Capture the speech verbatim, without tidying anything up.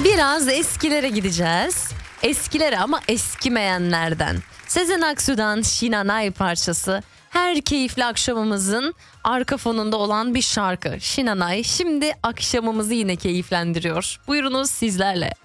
Biraz eskilere gideceğiz. Eskilere ama eskimeyenlerden. Sezen Aksu'dan Şinanay parçası. Her keyifli akşamımızın arka fonunda olan bir şarkı. Şinanay şimdi akşamımızı yine keyiflendiriyor. Buyurunuz sizlerle.